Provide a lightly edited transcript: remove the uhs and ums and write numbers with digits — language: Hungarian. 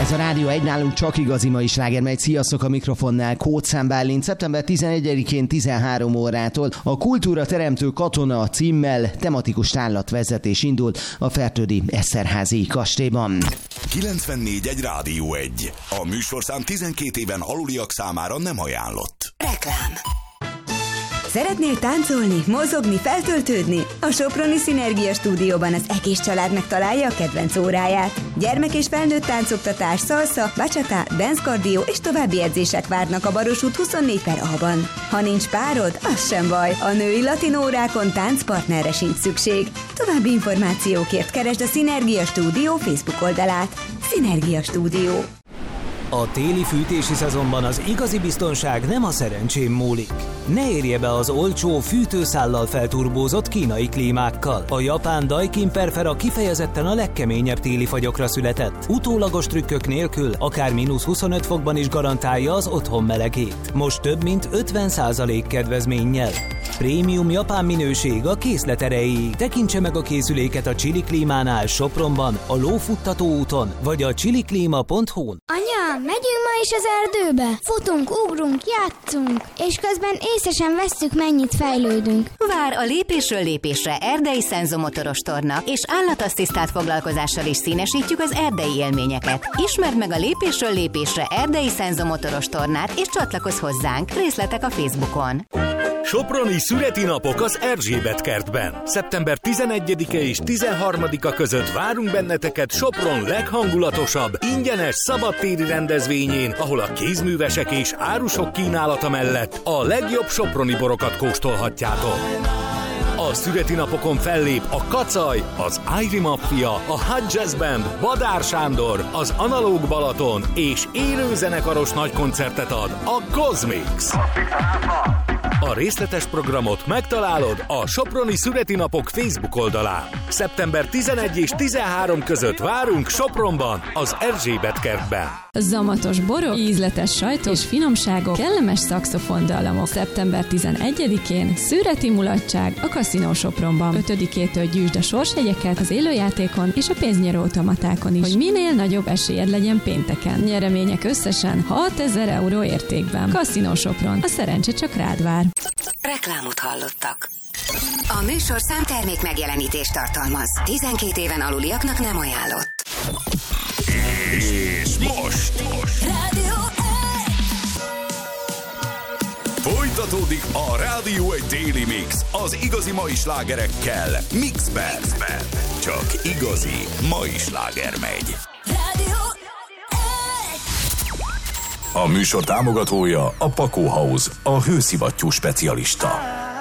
Ez a Rádió 1, nálunk csak igazi mai sláger megy. Sziasztok, a mikrofonnál Kóczán Bálint. Szeptember 11-én 13 órától a Kultúra Teremtő Katona címmel tematikus tánlatvezetés indul a Fertődi Eszterházi kastélyban. 94.1 Rádió 1. A műsorszám 12 éven aluliak számára nem ajánlott. Reklám. Szeretnél táncolni, mozogni, feltöltődni? A Soproni Szinergia Stúdióban az egész család megtalálja a kedvenc óráját. Gyermek és felnőtt táncoktatás, salsa, bachata, dance cardio és további edzések várnak a Baros út 24/A-ban. Ha nincs párod, az sem baj. A női latin órákon táncpartnerre sincs szükség. További információkért keresd a Szinergia Stúdió Facebook oldalát. Szinergia Stúdió. A téli fűtési szezonban az igazi biztonság nem a szerencsén múlik. Ne érje be az olcsó, fűtőszállal felturbózott kínai klímákkal. A japán Daikin Perfera kifejezetten a legkeményebb téli fagyokra született. Utólagos trükkök nélkül, akár -25 fokban is garantálja az otthon melegét. Most több mint 50% kedvezménnyel. Prémium japán minőség a készlet erejéig. Tekintse meg a készüléket a Chili Klímánál Sopronban, a Lófuttató úton, vagy a chiliklima.hu-n. Anya, megyünk ma is az erdőbe? Futunk, ugrunk, játszunk, és közben észre sem vesszük, mennyit fejlődünk. Vár a lépésről lépésre erdei szenzomotoros torna, és állatasszisztált foglalkozással is színesítjük az erdei élményeket. Ismerd meg a lépésről lépésre erdei szenzomotoros tornát, és csatlakozz hozzánk. Részletek a Facebookon. Soproni születi napok az Erzsébet kertben. Szeptember 11-e és 13-a között várunk benneteket Sopron leghangulatosabb, ingyenes szabadtéri rendezvényén, ahol a kézművesek és árusok kínálata mellett a legjobb soproni borokat kóstolhatjátok. A születi napokon fellép a Kacaj, az Airi Mafia, a Hot Jazz Band, Badár Sándor, az Analóg Balaton és élő zenekaros nagykoncertet ad a Cosmix. A részletes programot megtalálod a Soproni Születi Napok Facebook oldalán. Szeptember 11 és 13 között várunk Sopronban, az Erzsébet kertben. Zamatos borok, ízletes sajtok és finomságok, kellemes szaxofondallamok. Szeptember 11-én szüreti mulatság a Kaszinó Sopronban. 5-től gyűjtsd a sorsjegyeket az élőjátékon és a pénznyerő automatákon is, hogy minél nagyobb esélyed legyen pénteken. Nyeremények összesen 6000 euró értékben. Kaszinó Sopron, a szerencse csak rád vár. Reklámot hallottak. A műsorszám termék megjelenítést tartalmaz. 12 éven aluliaknak nem ajánlott. És most Rádió 1. folytatódik a Rádió 1 Daily Mix az igazi mai slágerekkel. Mixben. Csak igazi mai sláger megy. Rádió 1. A műsor támogatója a Pakó House, a hőszivattyú specialista.